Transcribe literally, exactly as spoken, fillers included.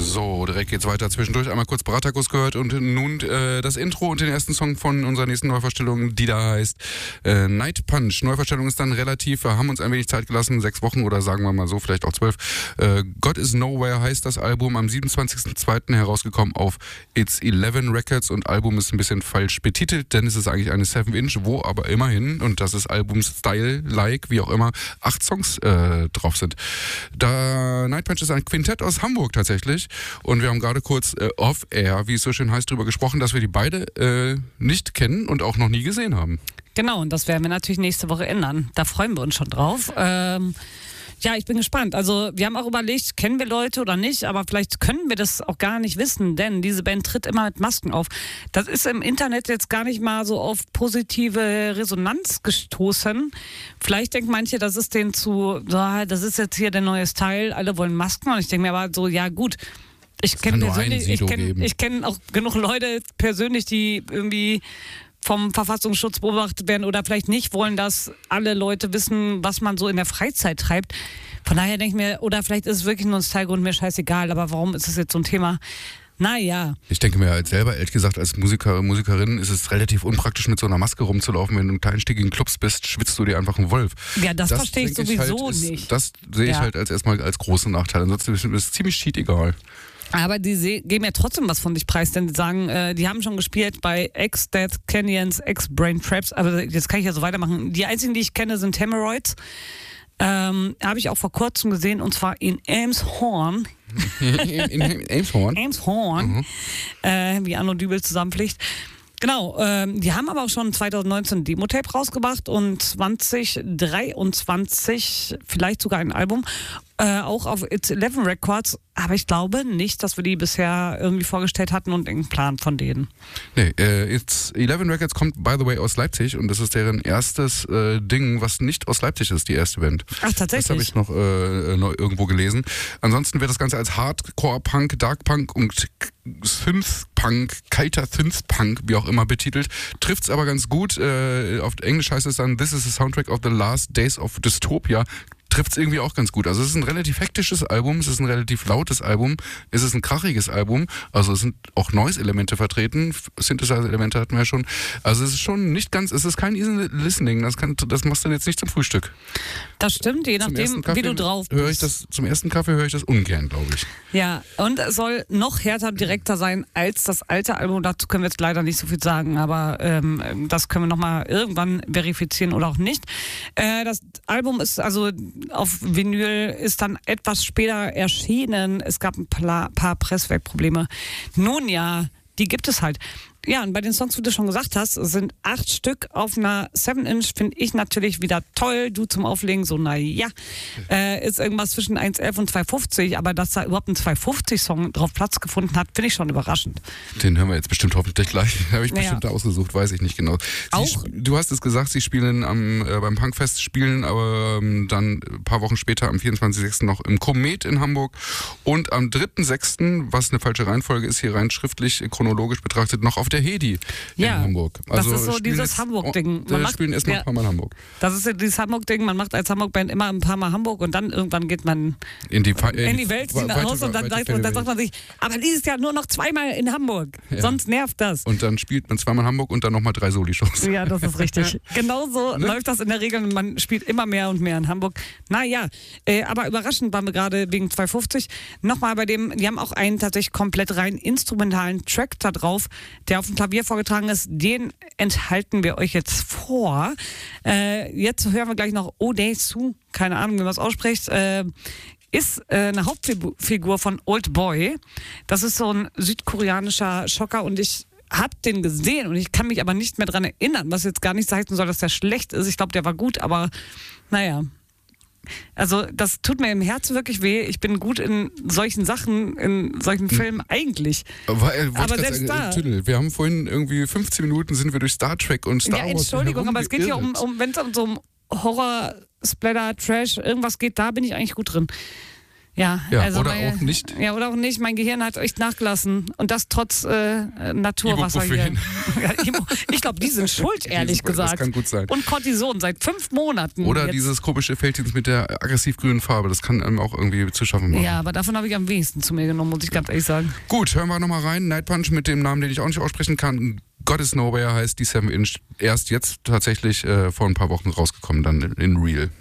So, direkt geht's weiter. Zwischendurch einmal kurz Baratakos gehört und nun äh, das Intro und den ersten Song von unserer nächsten Neuverstellung, die da heißt äh, Night Punch. Neuverstellung ist dann relativ, wir haben uns ein wenig Zeit gelassen, sechs Wochen oder sagen wir mal so, vielleicht auch zwölf. Äh, God is Nowhere heißt das Album, am siebenundzwanzigsten zweiten herausgekommen auf It's Eleven Records und Album ist ein bisschen falsch betitelt, denn es ist eigentlich eine seven inch, wo aber immerhin, und das ist Albums-Style-like, wie auch immer, acht Songs äh, drauf sind. Da Night Punch ist ein Quintett aus Hamburg tatsächlich und wir haben gerade kurz äh, off-air, wie es so schön heißt, darüber gesprochen, dass wir die beide äh, nicht kennen und auch noch nie gesehen haben. Genau, und das werden wir natürlich nächste Woche ändern. Da freuen wir uns schon drauf. Ähm, ja, ich bin gespannt. Also wir haben auch überlegt, kennen wir Leute oder nicht, aber vielleicht können wir das auch gar nicht wissen, denn diese Band tritt immer mit Masken auf. Das ist im Internet jetzt gar nicht mal so auf positive Resonanz gestoßen. Vielleicht denken manche, das ist denen zu, so, das ist jetzt hier der neue Style, alle wollen Masken und ich denke mir aber so, ja gut, ich kenne persönlich, ich kenne ich kenn auch genug Leute persönlich, die irgendwie vom Verfassungsschutz beobachtet werden oder vielleicht nicht wollen, dass alle Leute wissen, was man so in der Freizeit treibt. Von daher denke ich mir, oder vielleicht ist es wirklich nur ein Stylegrund, mir scheißegal, aber warum ist es jetzt so ein Thema? Naja. Ich denke mir halt selber, ehrlich gesagt, als Musiker, Musikerin ist es relativ unpraktisch, mit so einer Maske rumzulaufen. Wenn du in kleinstiegigen Clubs bist, schwitzt du dir einfach einen Wolf. Ja, das, das verstehe ich sowieso halt, ist, nicht. Das sehe ich ja. halt als erstmal als großen Nachteil. Ansonsten ist es ziemlich shit egal. Aber die se- geben ja trotzdem was von sich preis, denn die sagen, äh, die haben schon gespielt bei X-Death Canyons, X-Brain Traps, aber jetzt kann ich ja so weitermachen. Die einzigen, die ich kenne, sind Hemorrhoids. Ähm, habe ich auch vor kurzem gesehen und zwar in Elmshorn. in, in, in Elmshorn? Elmshorn, mhm. äh, wie Anno Dübel zusammenpflicht. Genau, ähm, die haben aber auch schon zwanzig neunzehn ein Demo-Tape rausgebracht und zwanzig dreiundzwanzig vielleicht sogar ein Album, äh, auch auf It's Eleven Records, aber ich glaube nicht, dass wir die bisher irgendwie vorgestellt hatten und irgendeinen Plan von denen. Nee, äh, It's Eleven Records kommt, by the way, aus Leipzig und das ist deren erstes äh, Ding, was nicht aus Leipzig ist, die erste Band. Ach, tatsächlich? Das habe ich noch, äh, noch irgendwo gelesen. Ansonsten wird das Ganze als Hardcore-Punk, Dark-Punk und Synth-Punk, kalter Synth-Punk, wie auch immer betitelt. Trifft's aber ganz gut. Äh, auf Englisch heißt es dann This is the soundtrack of the last days of dystopia. Trifft es irgendwie auch ganz gut. Also es ist ein relativ hektisches Album, es ist ein relativ lautes Album, es ist ein krachiges Album, also es sind auch Noise-Elemente vertreten, Synthesizer-Elemente hatten wir ja schon. Also es ist schon nicht ganz, es ist kein easy listening, das, kann, das machst du dann jetzt nicht zum Frühstück. Das stimmt, je nachdem, wie du drauf bist. Höre ich das, zum ersten Kaffee höre ich das ungern, glaube ich. Ja, und es soll noch härter, direkter sein als das alte Album, dazu können wir jetzt leider nicht so viel sagen, aber ähm, das können wir nochmal irgendwann verifizieren oder auch nicht. Äh, das Album ist also auf Vinyl ist dann etwas später erschienen. Es gab ein paar, paar Presswerkprobleme. Nun ja, die gibt es halt. Ja, und bei den Songs, wie du schon gesagt hast, sind acht Stück auf einer seven inch, finde ich natürlich wieder toll. Du zum Auflegen, so naja, äh, ist irgendwas zwischen eins elf und zwei fünfzig, aber dass da überhaupt ein zwei fünfzig-Song drauf Platz gefunden hat, finde ich schon überraschend. Den hören wir jetzt bestimmt hoffentlich gleich. Den habe ich naja. bestimmt ausgesucht, weiß ich nicht genau. Sie, Auch? Du hast es gesagt, sie spielen am, äh, beim Punkfest, spielen aber ähm, dann ein paar Wochen später am vierundzwanzigsten sechsten noch im Komet in Hamburg und am dritten sechsten, was eine falsche Reihenfolge ist, hier rein schriftlich, chronologisch betrachtet, noch auf der Hedi ja, in Hamburg. Also das ist so dieses Hamburg-Ding. Wir spielen erstmal ja, ein paar Mal Hamburg. Das ist ja dieses Hamburg-Ding, man macht als Hamburg-Band immer ein paar Mal Hamburg und dann irgendwann geht man in die, in in die Welt hinaus und dann, sagt, und dann sagt man sich, aber dieses Jahr nur noch zweimal in Hamburg, ja. Sonst nervt das. Und dann spielt man zweimal in Hamburg und dann nochmal drei Soli-Shows. Ja, das ist richtig. Genau so ne? läuft das in der Regel, man spielt immer mehr und mehr in Hamburg. Naja, äh, aber überraschend waren wir gerade wegen zwei fünfzig. Nochmal bei dem, die haben auch einen tatsächlich komplett rein instrumentalen Track da drauf, der auf dem Klavier vorgetragen ist, den enthalten wir euch jetzt vor. Äh, jetzt hören wir gleich noch Odesu, keine Ahnung, wie man es ausspricht, äh, ist äh, eine Hauptfigur von Old Boy. Das ist so ein südkoreanischer Schocker und ich habe den gesehen und ich kann mich aber nicht mehr dran erinnern, was jetzt gar nicht heißen soll, dass der schlecht ist. Ich glaube, der war gut, aber naja. Also das tut mir im Herzen wirklich weh. Ich bin gut in solchen Sachen, in solchen Filmen eigentlich. Aber, äh, aber selbst sagen, da. Wir haben vorhin irgendwie fünfzehn Minuten sind wir durch Star Trek und Star ja, Wars. Entschuldigung, aber es geht hier um, um wenn es um so um Horror, Splatter, Trash, irgendwas geht, da bin ich eigentlich gut drin. Ja, Ja, also oder mein, auch nicht. Ja, oder auch nicht. Mein Gehirn hat echt nachgelassen. Und das trotz äh, Naturwasser hier. Ibuprofen. Ja, Ibu- ich glaube, die sind schuld, ehrlich sind- das gesagt. kann gut sein. Und Cortison seit fünf Monaten. Oder jetzt. dieses komische Fältchen mit der aggressiv-grünen Farbe. Das kann einem auch irgendwie zu schaffen machen. Ja, aber davon habe ich am wenigsten zu mir genommen, muss ich ganz ehrlich sagen. Gut, hören wir nochmal rein. Night Punch mit dem Namen, den ich auch nicht aussprechen kann. God is Nowhere heißt die seven Inch. Erst jetzt tatsächlich äh, vor ein paar Wochen rausgekommen, dann in Real.